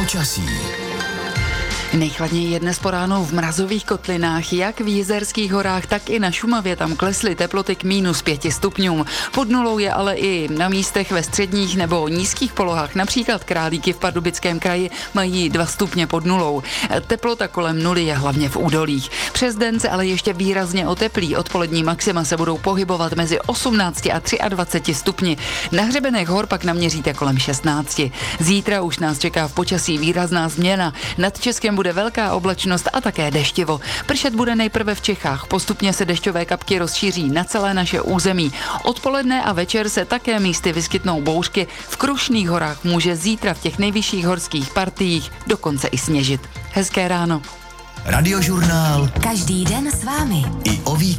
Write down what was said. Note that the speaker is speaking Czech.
Počasí. Nejchladněji je dnes po ránu v mrazových kotlinách, jak v Jizerských horách, tak i na Šumavě. Tam klesly teploty k -5 stupňům. Pod nulou je ale i na místech ve středních nebo nízkých polohách. Například Králíky v Pardubickém kraji mají 2 stupně pod nulou. Teplota kolem nuly je hlavně v údolích. Přes den se ale ještě výrazně oteplí. Odpolední maxima se budou pohybovat mezi 18 a 23 stupni. Na hřebenech hor pak naměříte kolem 16. Zítra už nás čeká v počasí výrazná změna. Nad Českem bude velká oblačnost a také deštivo. Pršet bude nejprve v Čechách, postupně se dešťové kapky rozšíří na celé naše území. Odpoledne a večer se také místy vyskytnou bouřky. V Krušných horách může zítra v těch nejvyšších horských partiích dokonce i sněžit. Hezké ráno. Radiožurnál. Každý den s vámi. I o víkendu.